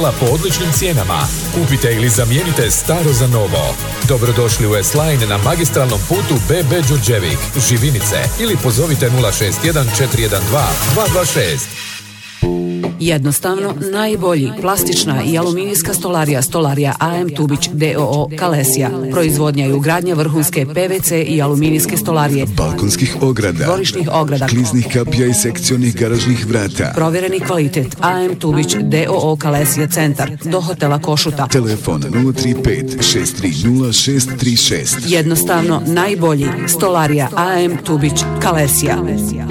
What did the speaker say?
po odličnim cijenama. Kupite ili zamijenite staro za novo. Dobrodošli u S-Line na magistralnom putu BB Đurđevik, Živinice ili pozovite 061 412 226. Jednostavno, najbolji plastična i aluminijska stolarija AM Tubić DOO Kalesija. Proizvodnja i ugradnja vrhunske PVC i aluminijske stolarije, balkonskih ograda, dvorišnih ograda, kliznih kapija i sekcionih garažnih vrata. Provjereni kvalitet AM Tubić DOO Kalesija Centar do hotela Košuta. Telefon 035 630 636. Jednostavno, najbolji stolarija AM Tubić Kalesija.